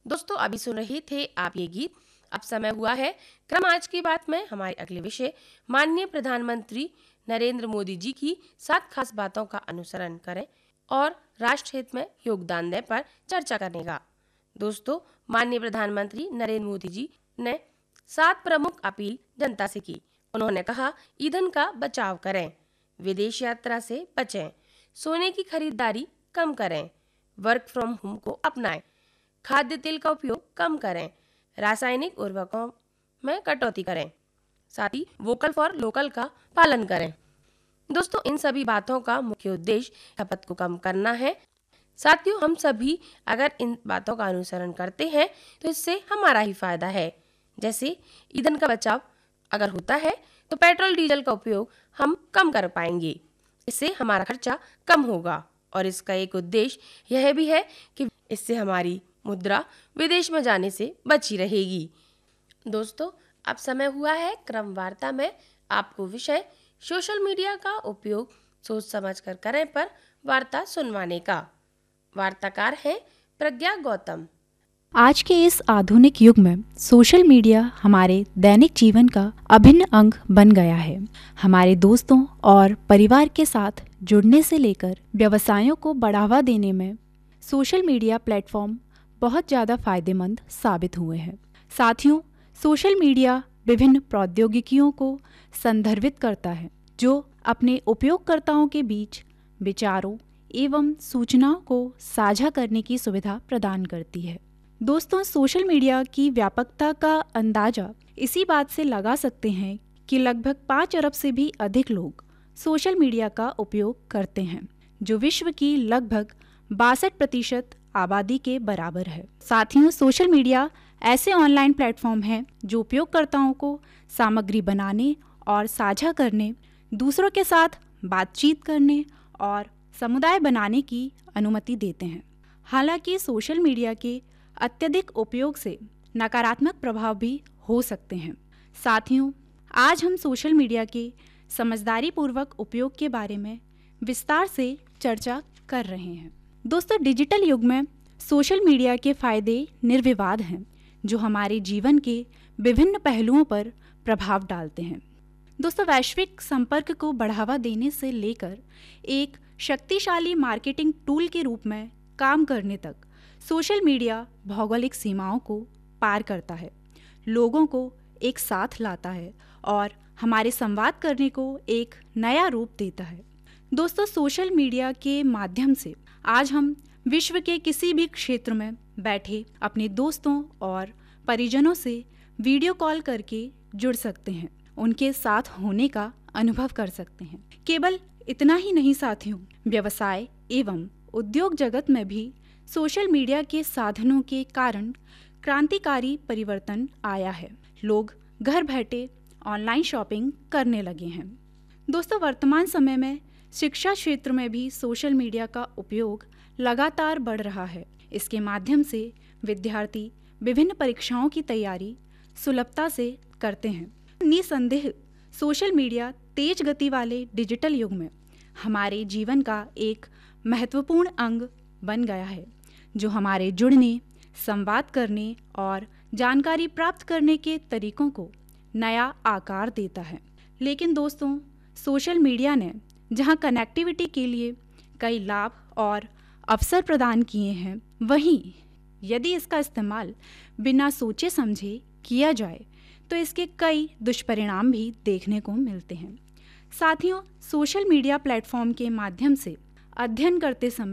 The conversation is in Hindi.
दोस्तों अभी सुन रहे थे आप ये गीत। अब समय हुआ है क्रम आज की बात में हमारे अगले विषय माननीय प्रधानमंत्री नरेंद्र मोदी जी की 7 खास बातों का अनुसरण करें और राष्ट्र हित में योगदान दें पर चर्चा करने का। दोस्तों माननीय प्रधानमंत्री नरेंद्र मोदी जी ने 7 प्रमुख अपील जनता से की। उन्होंने कहा, ईंधन का बचाव करें, विदेश यात्रा से बचें, सोने की खरीदारी कम करें, वर्क फ्रॉम होम को अपनाएं, खाद्य तेल का उपयोग कम करें, रासायनिक उर्वरकों में कटौती करें, साथ ही वोकल फॉर लोकल का पालन करें। दोस्तों इन सभी बातों का मुख्य उद्देश्य खपत को कम करना है। साथियों हम सभी अगर इन बातों का अनुसरण करते हैं तो इससे हमारा ही फायदा है। जैसे ईंधन का बचाव अगर होता है तो पेट्रोल डीजल का उपयोग हम कम कर पाएंगे, इससे हमारा खर्चा कम होगा और इसका एक उद्देश्य यह भी है कि इससे हमारी मुद्रा विदेश में जाने से बची रहेगी। दोस्तों अब समय हुआ है क्रम वार्ता में आपको विषय सोशल मीडिया का उपयोग सोच समझ कर करें पर वार्ता सुनवाने का। वार्ताकार हैं प्रज्ञा गौतम। आज के इस आधुनिक युग में सोशल मीडिया हमारे दैनिक जीवन का अभिन्न अंग बन गया है। हमारे दोस्तों और परिवार के साथ जुड़ने से लेकर व्यवसायों को बढ़ावा देने में सोशल मीडिया प्लेटफॉर्म बहुत ज़्यादा फायदेमंद साबित हुए हैं। साथियों सोशल मीडिया विभिन्न प्रौद्योगिकियों को संदर्भित करता है जो अपने उपयोगकर्ताओं के बीच विचारों एवं सूचनाओं को साझा करने की सुविधा प्रदान करती है। दोस्तों सोशल मीडिया की व्यापकता का अंदाजा इसी बात से लगा सकते हैं कि लगभग 5 अरब से भी अधिक लोग सोशल मीडिया का उपयोग करते हैं, जो विश्व की लगभग 62% आबादी के बराबर है। साथियों सोशल मीडिया ऐसे ऑनलाइन प्लेटफॉर्म हैं जो उपयोगकर्ताओं को सामग्री बनाने और साझा करने, दूसरों के साथ बातचीत करने और समुदाय बनाने की अनुमति देते हैं। हालांकि सोशल मीडिया के अत्यधिक उपयोग से नकारात्मक प्रभाव भी हो सकते हैं। साथियों आज हम सोशल मीडिया के समझदारीपूर्वक उपयोग के बारे में विस्तार से चर्चा कर रहे हैं। दोस्तों डिजिटल युग में सोशल मीडिया के फायदे निर्विवाद हैं जो हमारे जीवन के विभिन्न पहलुओं पर प्रभाव डालते हैं। दोस्तों वैश्विक संपर्क को बढ़ावा देने से लेकर एक शक्तिशाली मार्केटिंग टूल के रूप में काम करने तक सोशल मीडिया भौगोलिक सीमाओं को पार करता है, लोगों को एक साथ लाता है और हमारे संवाद करने को एक नया रूप देता है। दोस्तों सोशल मीडिया के माध्यम से आज हम विश्व के किसी भी क्षेत्र में बैठे अपने दोस्तों और परिजनों से वीडियो कॉल करके जुड़ सकते हैं, उनके साथ होने का अनुभव कर सकते हैं। केवल इतना ही नहीं साथियों, व्यवसाय एवं उद्योग जगत में भी सोशल मीडिया के साधनों के कारण क्रांतिकारी परिवर्तन आया है। लोग घर बैठे ऑनलाइन शॉपिंग करने लगे हैं। दोस्तों वर्तमान समय में शिक्षा क्षेत्र में भी सोशल मीडिया का उपयोग लगातार बढ़ रहा है। इसके माध्यम से विद्यार्थी विभिन्न परीक्षाओं की तैयारी सुलभता से करते हैं। निसंदेह सोशल मीडिया तेज गति वाले डिजिटल युग में हमारे जीवन का एक महत्वपूर्ण अंग बन गया है, जो हमारे जुड़ने, संवाद करने और जानकारी प्राप्त करने के तरीकों को नया आकार देता है। लेकिन दोस्तों सोशल मीडिया ने जहां कनेक्टिविटी के लिए कई लाभ और अवसर प्रदान किए हैं, वहीं यदि इसका इस्तेमाल बिना सोचे समझे किया जाए तो इसके कई दुष्परिणाम भी देखने को मिलते हैं। साथियों सोशल मीडिया प्लेटफॉर्म के माध्यम से अध्ययन करते समय